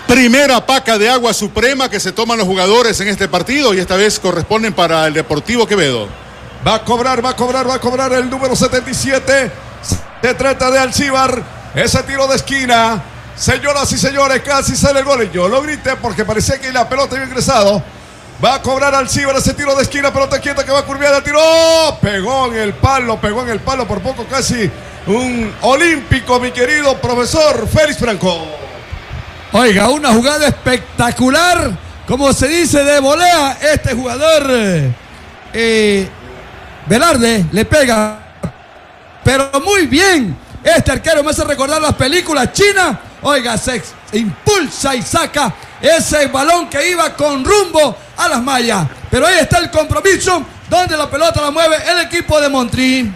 Primera paca de agua suprema que se toman los jugadores en este partido y esta vez corresponden para el Deportivo Quevedo. Va a cobrar el número 77. Se trata de Alcibar. Ese tiro de esquina. Señoras y señores, casi sale el gol. Yo lo grité porque parecía que la pelota había ingresado. Va a cobrar Alcibar ese tiro de esquina. Pelota quieta que va a curvear el tiro. Pegó en el palo por poco, casi un olímpico, mi querido profesor Félix Franco. Oiga, una jugada espectacular, como se dice de volea. Este jugador Velarde le pega, pero muy bien. Este arquero me hace recordar las películas chinas. Oiga, se impulsa y saca ese balón que iba con rumbo a las mallas. Pero ahí está el compromiso, donde la pelota la mueve el equipo de Montri.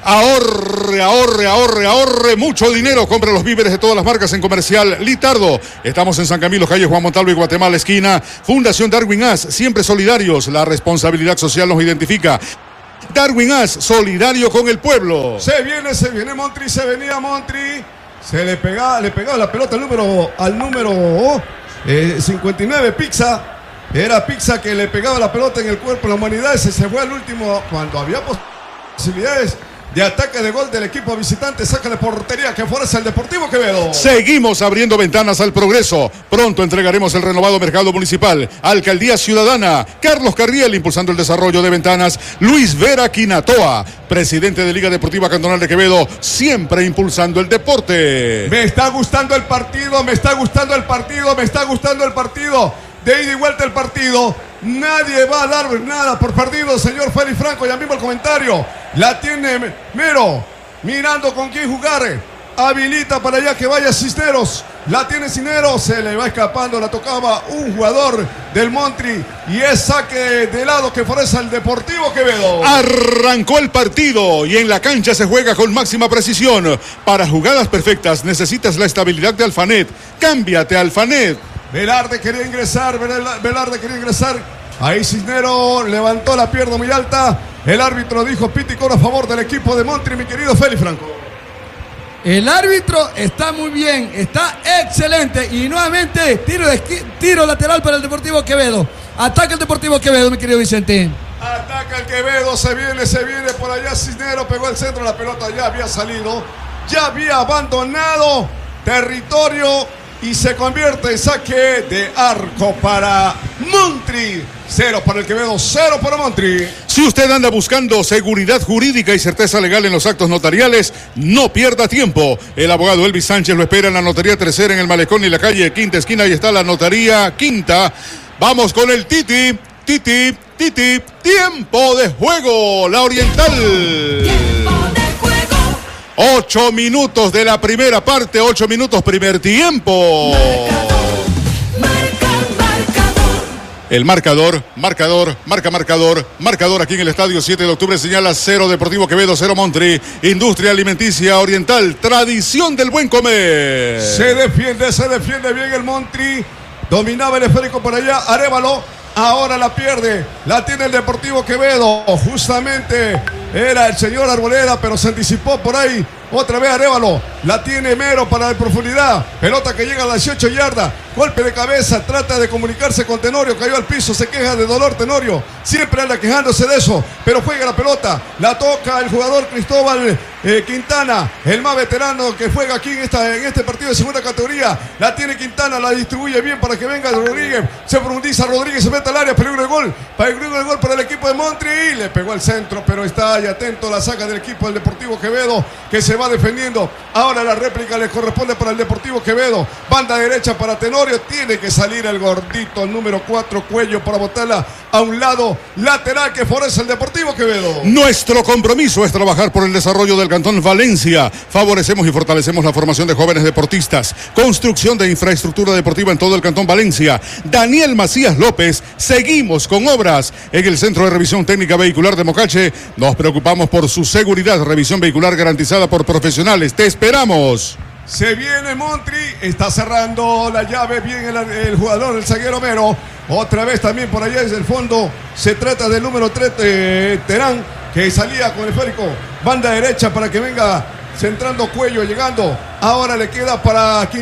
Ahorre mucho dinero. Compre los víveres de todas las marcas en Comercial Litardo. Estamos en San Camilo, calle Juan Montalvo y Guatemala, esquina. Fundación Darwin As, siempre solidarios. La responsabilidad social nos identifica. Darwin As, solidario con el pueblo. Se viene Montri, se venía Montri. Se le pegaba la pelota al número 59, Pizza. Era Pizza que le pegaba la pelota en el cuerpo de la humanidad. Se fue al último cuando había posibilidades de ataque de gol del equipo visitante. Saca de portería que favorece al Deportivo Quevedo. Seguimos abriendo ventanas al progreso. Pronto entregaremos el renovado mercado municipal. Alcaldía Ciudadana. Carlos Carriel impulsando el desarrollo de ventanas. Luis Vera Quinatoa, presidente de Liga Deportiva Cantonal de Quevedo, siempre impulsando el deporte. Me está gustando el partido. De ida y vuelta el partido. Nadie va a dar nada por perdido, señor Félix Franco. Ya mismo el comentario. La tiene Mero. Mirando con quién jugar. Habilita para allá que vaya Cisneros. La tiene Cisneros. Se le va escapando. La tocaba un jugador del Montri. Y es saque de lado que favorece al Deportivo Quevedo. Arrancó el partido y en la cancha se juega con máxima precisión. Para jugadas perfectas necesitas la estabilidad de Alfanet. Cámbiate a Alfanet. Velarde quería ingresar. Ahí Cisneros levantó la pierna muy alta. El árbitro dijo piti cobra a favor del equipo de Montri, mi querido Félix Franco. El árbitro está muy bien, está excelente. Y nuevamente tiro lateral para el Deportivo Quevedo. Ataca el Deportivo Quevedo, mi querido Vicente. Ataca el Quevedo, se viene por allá Cisneros, pegó el centro, la pelota ya había salido, ya había abandonado territorio y se convierte en saque de arco para Montri. 0 para el Quevedo, 0 para Montri. Si usted anda buscando seguridad jurídica y certeza legal en los actos notariales, no pierda tiempo. El abogado Elvis Sánchez lo espera en la Notaría Tercera en el Malecón y la calle Quinta Esquina. Ahí está la Notaría Quinta. Vamos con el Titi. Tiempo de juego. La Oriental. Tiempo de juego. 8 minutos de la primera parte, 8 minutos primer tiempo. El marcador aquí en el estadio 7 de octubre señala 0 Deportivo Quevedo, 0 Montri. Industria Alimenticia Oriental, tradición del buen comer. Se defiende bien el Montri. Dominaba el esférico por allá, Arévalo. Ahora la pierde, la tiene el Deportivo Quevedo. Justamente era el señor Arboleda, pero se anticipó por ahí. Otra vez Arévalo, la tiene Mero para la profundidad. Pelota que llega a las 18 yardas. Golpe de cabeza, trata de comunicarse con Tenorio. Cayó al piso, se queja de dolor Tenorio. Siempre anda quejándose de eso, pero juega la pelota. La toca el jugador Cristóbal Quintana, el más veterano que juega aquí en este partido de segunda categoría. La tiene Quintana, la distribuye bien para que venga Rodríguez. Se profundiza Rodríguez, se mete al área, peligro de gol. Peligro de gol para el equipo de Montri. Le pegó al centro, pero está ahí atento. La saca del equipo del Deportivo Quevedo, que se va defendiendo. Ahora la réplica le corresponde para el Deportivo Quevedo. Banda derecha para Tenorio. Tiene que salir el gordito, el número 4, Cuello, para botarla a un lado lateral que favorece el Deportivo Quevedo. Nuestro compromiso es trabajar por el desarrollo del Cantón Valencia. Favorecemos y fortalecemos la formación de jóvenes deportistas. Construcción de infraestructura deportiva en todo el Cantón Valencia. Daniel Macías López. Seguimos con obras en el Centro de Revisión Técnica Vehicular de Mocache. Nos preocupamos por su seguridad. Revisión vehicular garantizada por profesionales. Te esperamos. Se viene Montri, está cerrando la llave bien el jugador, el zaguero Mero. Otra vez también por allá desde el fondo. Se trata del número 3, Terán, que salía con el esférico. Banda derecha para que venga centrando Cuello, llegando. Ahora le queda para